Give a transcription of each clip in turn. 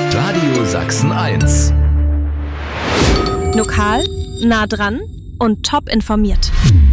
Radio Sachsen 1. Lokal, nah dran und top informiert.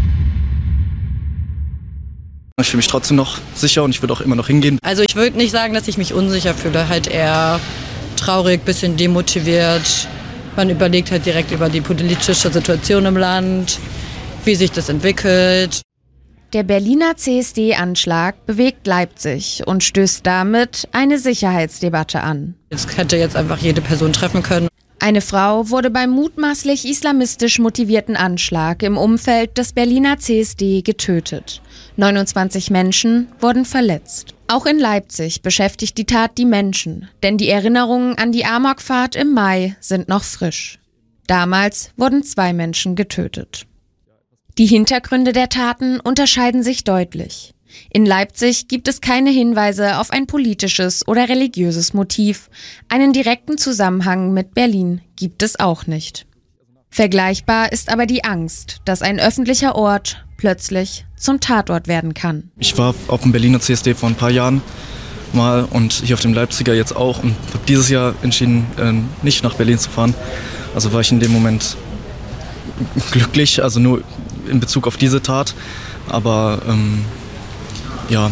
Ich fühle mich trotzdem noch sicher und ich würde auch immer noch hingehen. Also ich würde nicht sagen, dass ich mich unsicher fühle, halt eher traurig, bisschen demotiviert. Man überlegt halt direkt über die politische Situation im Land, wie sich das entwickelt. Der Berliner CSD-Anschlag bewegt Leipzig und stößt damit eine Sicherheitsdebatte an. Es hätte jetzt einfach jede Person treffen können. Eine Frau wurde beim mutmaßlich islamistisch motivierten Anschlag im Umfeld des Berliner CSD getötet. 29 Menschen wurden verletzt. Auch in Leipzig beschäftigt die Tat die Menschen, denn die Erinnerungen an die Amokfahrt im Mai sind noch frisch. Damals wurden 2 Menschen getötet. Die Hintergründe der Taten unterscheiden sich deutlich. In Leipzig gibt es keine Hinweise auf ein politisches oder religiöses Motiv. Einen direkten Zusammenhang mit Berlin gibt es auch nicht. Vergleichbar ist aber die Angst, dass ein öffentlicher Ort plötzlich zum Tatort werden kann. Ich war auf dem Berliner CSD vor ein paar Jahren mal und hier auf dem Leipziger jetzt auch und habe dieses Jahr entschieden, nicht nach Berlin zu fahren. Also war ich in dem Moment glücklich, also nur in Bezug auf diese Tat, aber ja,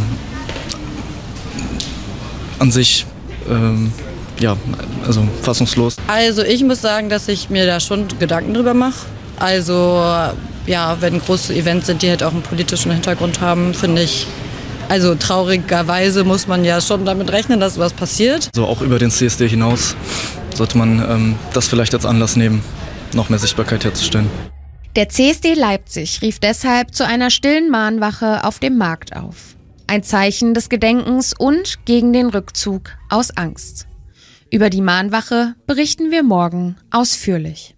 an sich, also fassungslos. Also ich muss sagen, dass ich mir da schon Gedanken drüber mache. Also ja, wenn große Events sind, die halt auch einen politischen Hintergrund haben, finde ich, also traurigerweise muss man ja schon damit rechnen, dass sowas passiert. So auch über den CSD hinaus sollte man das vielleicht als Anlass nehmen, noch mehr Sichtbarkeit herzustellen. Der CSD Leipzig rief deshalb zu einer stillen Mahnwache auf dem Markt auf. Ein Zeichen des Gedenkens und gegen den Rückzug aus Angst. Über die Mahnwache berichten wir morgen ausführlich.